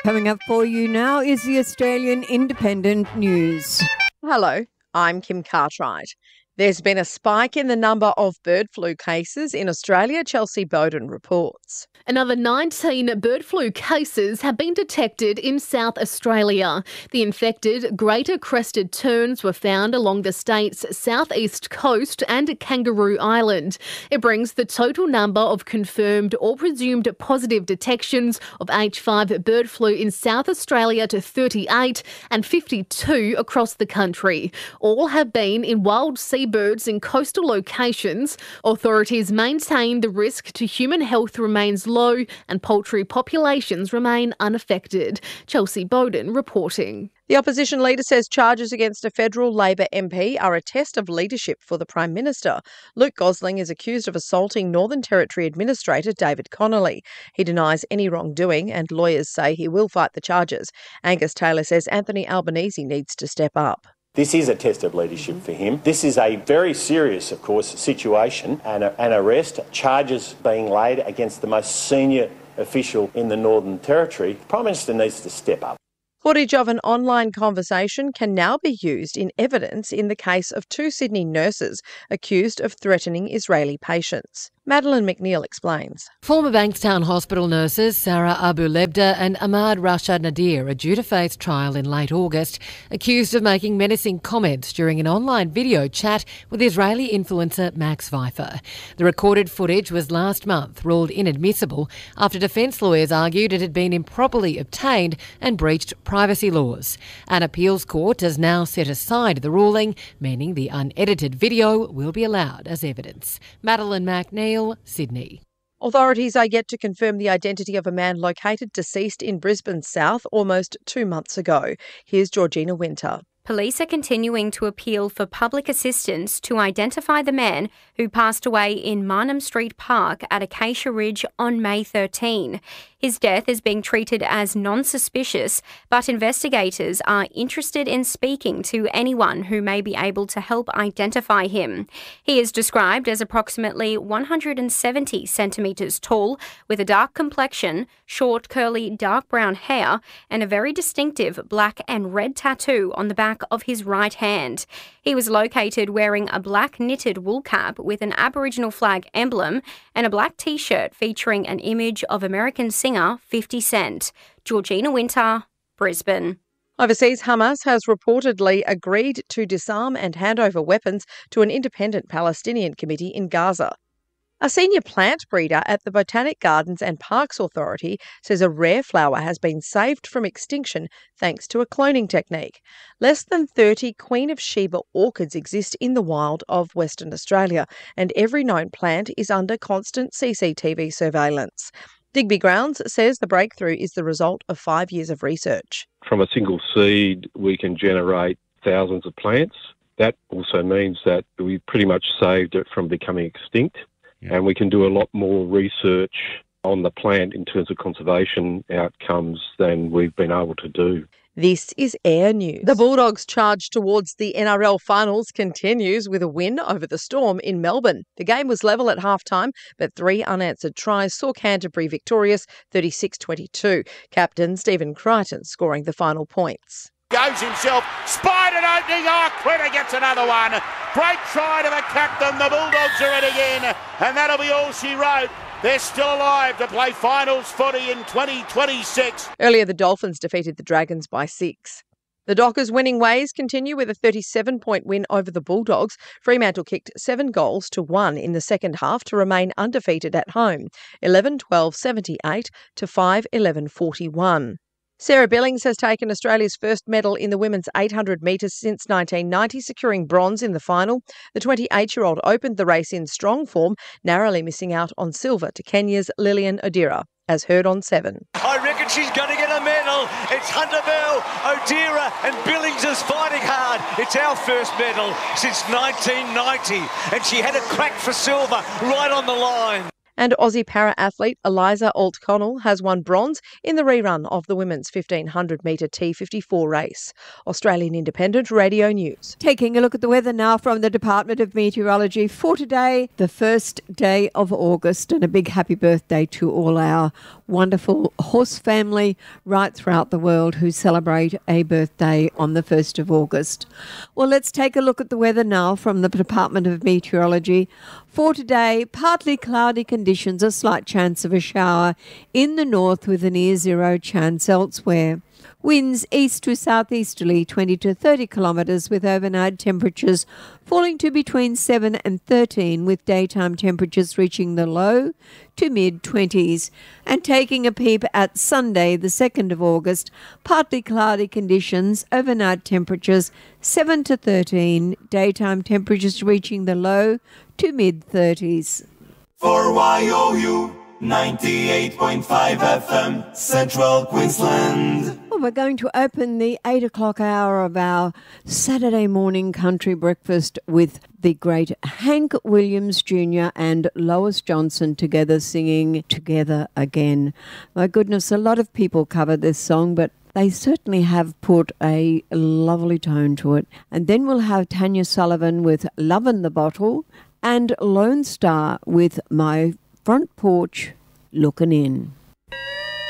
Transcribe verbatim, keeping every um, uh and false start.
Coming up for you now is the Australian Independent News. Hello, I'm Kim Cartwright. There's been a spike in the number of bird flu cases in Australia, Chelsea Bowden reports. Another nineteen bird flu cases have been detected in South Australia. The infected greater crested terns were found along the state's southeast coast and Kangaroo Island. It brings the total number of confirmed or presumed positive detections of H five bird flu in South Australia to thirty-eight and fifty-two across the country. All have been in wild sea birds in coastal locations. Authorities maintain the risk to human health remains low and poultry populations remain unaffected. Chelsea Bowden reporting. The opposition leader says charges against a federal Labor M P are a test of leadership for the Prime Minister. Luke Gosling is accused of assaulting Northern Territory Administrator David Connolly. He denies any wrongdoing and lawyers say he will fight the charges. Angus Taylor says Anthony Albanese needs to step up. This is a test of leadership for him. This is a very serious, of course, situation and a, an arrest, charges being laid against the most senior official in the Northern Territory. The Prime Minister needs to step up. Footage of an online conversation can now be used in evidence in the case of two Sydney nurses accused of threatening Israeli patients. Madeline McNeil explains. Former Bankstown Hospital nurses Sarah Abu Lebda and Ahmad Rashad Nadir are due to face trial in late August, accused of making menacing comments during an online video chat with Israeli influencer Max Pfeiffer. The recorded footage was last month ruled inadmissible after defence lawyers argued it had been improperly obtained and breached privacy laws. An appeals court has now set aside the ruling, meaning the unedited video will be allowed as evidence. Madeline McNeil, Sydney. Authorities are yet to confirm the identity of a man located deceased in Brisbane South almost two months ago. Here's Georgina Winter. Police are continuing to appeal for public assistance to identify the man who passed away in Marnham Street Park at Acacia Ridge on May thirteenth. His death is being treated as non-suspicious, but investigators are interested in speaking to anyone who may be able to help identify him. He is described as approximately one hundred seventy centimetres tall, with a dark complexion, short curly dark brown hair, and a very distinctive black and red tattoo on the back of his right hand. He was located wearing a black knitted wool cap with an Aboriginal flag emblem and a black t-shirt featuring an image of American singer fifty cent. Georgina Winter, Brisbane. Overseas, Hamas has reportedly agreed to disarm and hand over weapons to an independent Palestinian committee in Gaza. A senior plant breeder at the Botanic Gardens and Parks Authority says a rare flower has been saved from extinction thanks to a cloning technique. Less than thirty Queen of Sheba orchids exist in the wild of Western Australia, and every known plant is under constant C C T V surveillance. Digby Grounds says the breakthrough is the result of five years of research. From a single seed, we can generate thousands of plants. That also means that we pretty much saved it from becoming extinct. Yeah. And we can do a lot more research on the plant in terms of conservation outcomes than we've been able to do. This is Air News. The Bulldogs' charge towards the N R L finals continues with a win over the Storm in Melbourne. The game was level at halftime, but three unanswered tries saw Canterbury victorious thirty-six twenty-two. Captain Stephen Crichton scoring the final points. Goes himself, spied an opening, oh, Critter gets another one. Great try to the captain, the Bulldogs are in again, and that'll be all she wrote. They're still alive to play finals footy in twenty twenty-six. Earlier, the Dolphins defeated the Dragons by six. The Dockers' winning ways continue with a thirty-seven point win over the Bulldogs. Fremantle kicked seven goals to one in the second half to remain undefeated at home, eleven twelve seventy-eight to five eleven forty-one. Sarah Billings has taken Australia's first medal in the women's eight hundred metres since nineteen ninety, securing bronze in the final. The twenty-eight-year-old opened the race in strong form, narrowly missing out on silver to Kenya's Lillian Odira, as heard on Seven. I reckon she's going to get a medal. It's Hunter Bell, Odira and Billings is fighting hard. It's our first medal since nineteen ninety, and she had a crack for silver right on the line. And Aussie para-athlete Eliza Alt-Connell has won bronze in the rerun of the women's fifteen hundred metre T fifty-four race. Australian Independent Radio News. Taking a look at the weather now from the Department of Meteorology for today, the first day of August, and a big happy birthday to all our wonderful horse family right throughout the world who celebrate a birthday on the first of August. Well, let's take a look at the weather now from the Department of Meteorology. For today, partly cloudy conditions, a slight chance of a shower in the north with a near zero chance elsewhere. Winds east to southeasterly twenty to thirty kilometres with overnight temperatures falling to between seven and thirteen, with daytime temperatures reaching the low to mid-twenties. And taking a peep at Sunday, the second of August, partly cloudy conditions, overnight temperatures seven to thirteen, daytime temperatures reaching the low to mid-thirties. For Y O U ninety-eight point five F M, Central Queensland. Well, we're going to open the eight o'clock hour of our Saturday morning country breakfast with the great Hank Williams Junior and Lois Johnson together singing Together Again. My goodness, a lot of people cover this song, but they certainly have put a lovely tone to it. And then we'll have Tanya Sullivan with Love in the Bottle and Lone Star with My Front Porch Looking In.